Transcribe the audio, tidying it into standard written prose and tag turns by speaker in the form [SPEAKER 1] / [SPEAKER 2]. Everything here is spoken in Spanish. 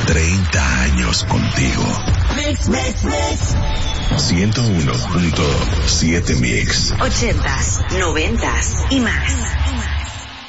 [SPEAKER 1] 30 años contigo.
[SPEAKER 2] Mix, mix, mix.
[SPEAKER 1] 101.7 Mix.
[SPEAKER 3] 80s, 90s y más.